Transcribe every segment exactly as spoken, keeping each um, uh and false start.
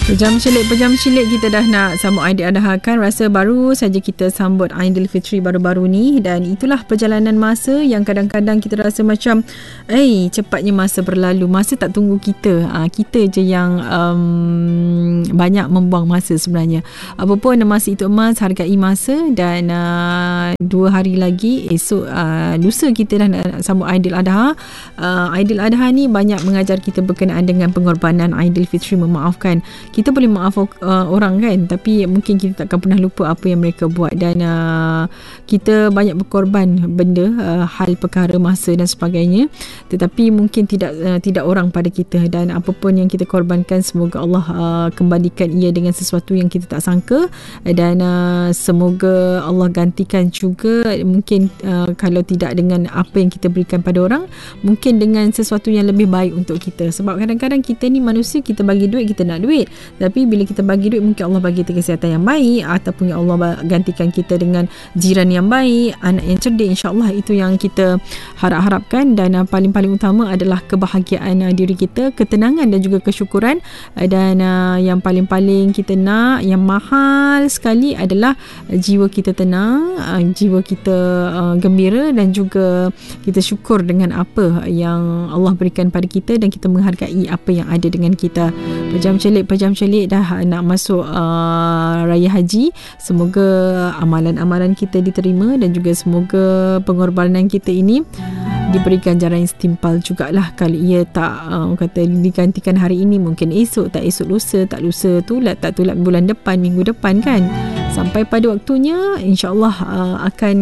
Pejam celik, pejam celik kita dah nak sambut Aidiladha kan. Rasa baru saja kita sambut Aidilfitri baru-baru ni, dan itulah perjalanan masa yang kadang-kadang kita rasa macam eh cepatnya masa berlalu. Masa tak tunggu kita. Ha, kita je yang um, banyak membuang masa sebenarnya. Apapun masa itu emas, hargai masa, dan uh, dua hari lagi esok uh, lusa kita dah nak sambut Aidiladha. Uh, Aidiladha ni banyak mengajar kita berkenaan dengan pengorbanan Aidilfitri, memaafkan. Kita boleh maaf uh, orang kan, tapi mungkin kita takkan pernah lupa apa yang mereka buat, dan uh, kita banyak berkorban benda, uh, hal perkara, masa dan sebagainya, tetapi mungkin tidak uh, tidak orang pada kita. Dan apapun yang kita korbankan, semoga Allah uh, kembalikan ia dengan sesuatu yang kita tak sangka, dan uh, semoga Allah gantikan juga, mungkin uh, kalau tidak dengan apa yang kita berikan pada orang, mungkin dengan sesuatu yang lebih baik untuk kita. Sebab kadang-kadang kita ni manusia, kita bagi duit, kita nak duit, tapi bila kita bagi duit, mungkin Allah bagi kita kesihatan yang baik, ataupun Allah gantikan kita dengan jiran yang baik, anak yang cerdik. InsyaAllah itu yang kita harap-harapkan. Dan uh, paling-paling utama adalah kebahagiaan uh, diri kita, ketenangan dan juga kesyukuran. uh, Dan uh, yang paling-paling kita nak, yang mahal sekali adalah uh, jiwa kita tenang, uh, jiwa kita uh, gembira, dan juga kita syukur dengan apa yang Allah berikan pada kita, dan kita menghargai apa yang ada dengan kita. Pejam celik, pejam celik dah nak masuk uh, Raya Haji. Semoga amalan-amalan kita diterima, dan juga semoga pengorbanan kita ini diberi ganjaran yang setimpal jugalah. Kalau ia tak uh, kata digantikan hari ini, mungkin esok, tak esok lusa, tak lusa tulat, tak tulat bulan depan, minggu depan kan. Sampai pada waktunya, insyaAllah uh, akan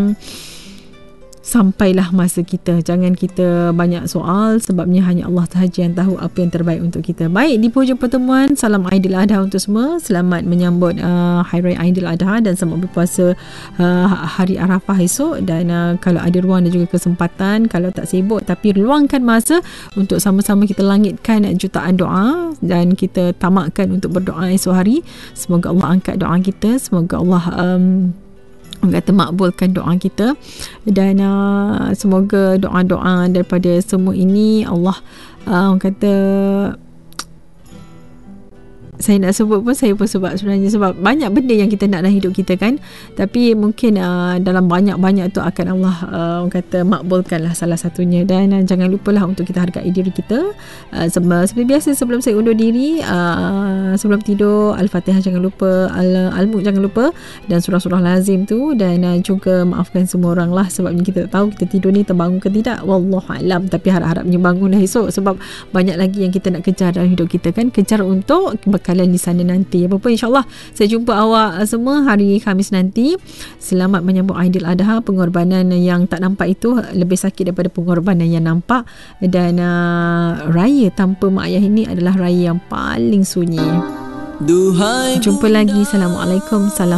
sampailah masa kita. Jangan kita banyak soal, sebabnya hanya Allah sahaja yang tahu apa yang terbaik untuk kita. Baik, di hujung pertemuan, salam Aidiladha untuk semua. Selamat menyambut uh, Hari Raya Aidiladha, dan selamat berpuasa uh, Hari Arafah esok. Dan uh, kalau ada ruang dan juga kesempatan, kalau tak sibuk, tapi luangkan masa untuk sama-sama kita langitkan jutaan doa, dan kita tamakkan untuk berdoa esok hari. Semoga Allah angkat doa kita, semoga Allah um, kata makbulkan doa kita, dan uh, semoga doa-doa daripada semua ini Allah uh, kata, saya nak sebut pun saya pun sebab sebenarnya sebab banyak benda yang kita nak dalam hidup kita kan, tapi mungkin uh, dalam banyak-banyak tu akan Allah uh, kata makbulkanlah salah satunya. Dan uh, jangan lupalah untuk kita hargai diri kita. uh, seperti biasa, sebelum saya undur diri, uh, sebelum tidur, Al-Fatihah jangan lupa, Al- Al-Mulk jangan lupa, dan surah-surah lazim tu, dan uh, juga maafkan semua orang lah, sebabnya kita tak tahu kita tidur ni terbangun ke tidak, wallahualam. Tapi harap-harapnya bangun dah esok, sebab banyak lagi yang kita nak kejar dalam hidup kita kan, kejar untuk kalian di sana nanti. Apa pun, insyaAllah saya jumpa awak semua hari Khamis nanti. Selamat menyambut Aidiladha. Pengorbanan yang tak nampak itu lebih sakit daripada pengorbanan yang nampak, dan uh, raya tanpa mak ayah ini adalah raya yang paling sunyi. Jumpa lagi. Assalamualaikum. Salam